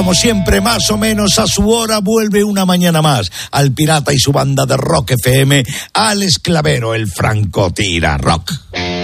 Como siempre, más o menos a su hora, vuelve una mañana más al Pirata y su banda de Rock FM, Alex Clavero, el francotira rock.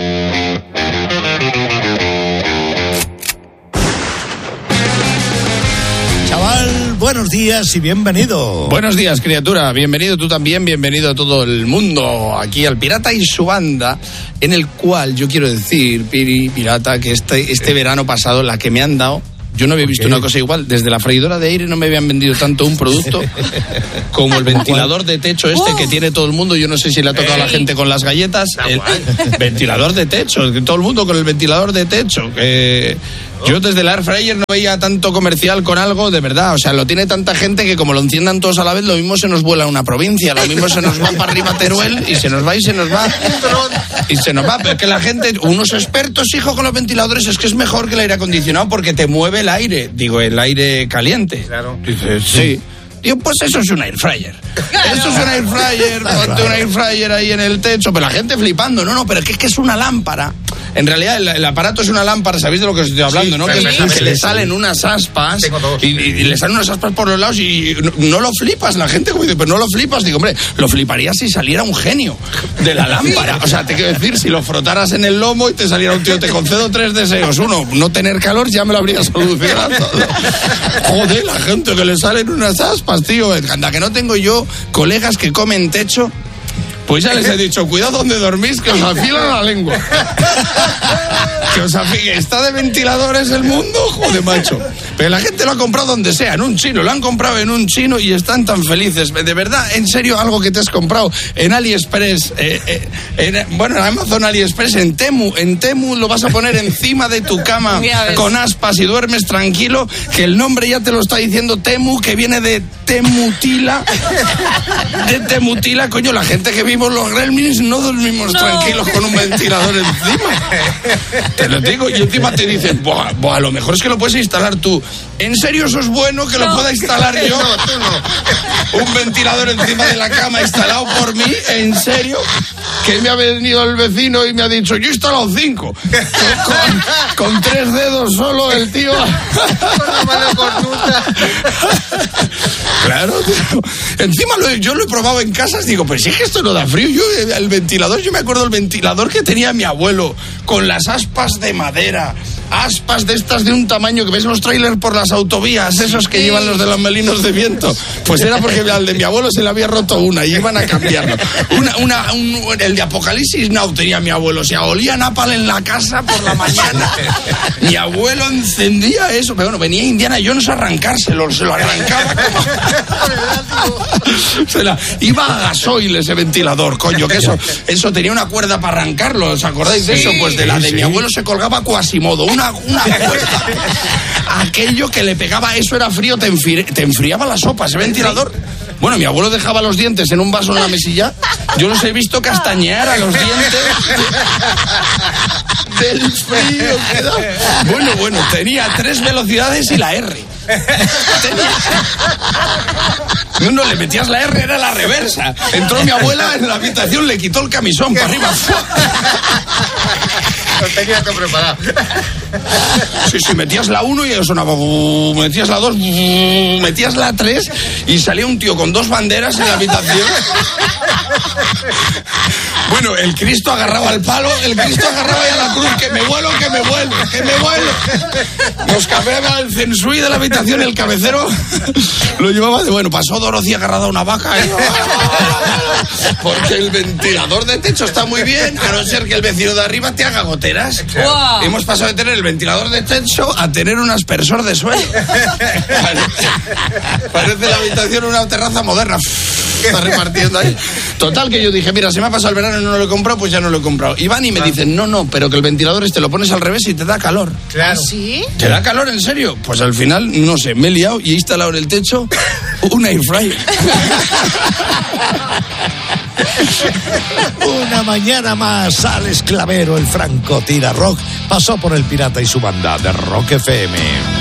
Chaval, buenos días y bienvenido. Buenos días, criatura. Bienvenido tú también, bienvenido a todo el mundo aquí al Pirata y su banda, en el cual yo quiero decir, Pirata, que este verano pasado la que me han dado... Yo no había visto una cosa igual. Desde la freidora de aire no me habían vendido tanto un producto como el ventilador de techo que tiene todo el mundo. Yo no sé si le ha tocado a la gente con las galletas. El ventilador de techo, todo el mundo con el ventilador de techo. Yo desde el air fryer no veía tanto comercial con algo, de verdad. O sea, lo tiene tanta gente que como lo enciendan todos a la vez, lo mismo se nos vuela una provincia, lo mismo se nos va para arriba Teruel y se nos va y se nos va. Y se nos va, pero es que la gente, unos expertos, hijo, con los ventiladores, es que es mejor que el aire acondicionado porque te mueve el aire, digo, el aire caliente. Claro. Dices, sí. Digo, pues eso es un air fryer. Eso es un air fryer, ponte un air fryer ahí en el techo, pero la gente flipando, no, pero es que es una lámpara. En realidad el aparato es una lámpara, ¿sabéis de lo que os estoy hablando, no? Que le salen unas aspas y le salen unas aspas por los lados y no lo flipas. La gente como dice, pero no lo flipas. Digo, hombre, lo fliparía si saliera un genio de la lámpara. O sea, te quiero decir, si lo frotaras en el lomo y te saliera un tío, te concedo 3 deseos. 1, no tener calor, ya me lo habría solucionado. Joder, la gente que le salen unas aspas, tío. Anda, que no tengo yo colegas que comen techo. Pues ya les he dicho, cuidado donde dormís, que os afilan la lengua. Que os afilan. Está de ventiladores el mundo, joder, macho. Pero la gente lo ha comprado donde sea, en un chino. Lo han comprado en un chino y están tan felices. De verdad, en serio, algo que te has comprado en AliExpress, en Amazon AliExpress, en Temu lo vas a poner encima de tu cama con aspas y duermes tranquilo, que el nombre ya te lo está diciendo Temu, que viene de Temutila. De Temutila, coño, la gente que vimos los Gremlins no dormimos tranquilos con un ventilador encima. Te lo digo, y encima te dicen, a lo mejor es que lo puedes instalar tú. ¿En serio eso es bueno que lo pueda instalar yo? No. Un ventilador encima de la cama instalado por mí, ¿en serio? Que me ha venido el vecino y me ha dicho, yo he instalado 5. Con 3 dedos solo el tío. Claro, tío. Encima yo lo he probado en casas, digo, pues si es que esto no da frío. El ventilador, yo me acuerdo del ventilador que tenía mi abuelo, con las aspas de madera, aspas de estas de un tamaño que ves en los trailers por las autovías, esos que llevan los de los molinos de viento. Pues era porque al de mi abuelo se le había roto una y iban a cambiarlo. El de Apocalipsis Now tenía mi abuelo, o sea, olía napal en la casa por la mañana. Mi abuelo encendía eso, pero bueno, venía Indiana Jones a arrancárselo, se lo arrancaba como... iba a gasoil ese ventilador, coño, que eso tenía una cuerda para arrancarlo, ¿os acordáis de eso? Pues de mi abuelo se colgaba Quasimodo, una cuerda. Aquello que le pegaba, eso era frío, te enfriaba la sopa, ese ventilador. Bueno, mi abuelo dejaba los dientes en un vaso en la mesilla. Yo los he visto castañear a los dientes del frío que da. Bueno, tenía 3 velocidades y la R. No, le metías la R, era la reversa. Entró mi abuela en la habitación, le quitó el camisón para arriba. Lo tenía todo preparado. Sí, metías la 1 y sonaba, metías la 2, metías la 3 y salía un tío con 2 banderas en la habitación. Bueno, el Cristo agarraba al palo, el Cristo agarraba ya la cruz, que me vuelo. Nos cambiaba el censui de la habitación, el cabecero lo llevaba de, pasó Dorothy agarrada a una vaca, porque el ventilador de techo está muy bien, a no ser que el vecino de arriba te haga goteras. Wow. Hemos pasado de tener el ventilador de techo a tener un aspersor de suelo. Parece la habitación una terraza moderna. Está repartiendo ahí. Total, que yo dije, mira, se me ha pasado el verano y no lo he comprado, pues ya no lo he comprado. Y van y me dicen, no, pero que el ventilador lo pones al revés y te da calor. Claro. ¿Sí? ¿Te da calor, en serio? Pues al final, no sé, me he liado y he instalado en el techo un air fryer. Una mañana más, Alex Clavero, el francotira rock, pasó por el Pirata y su banda de Rock FM.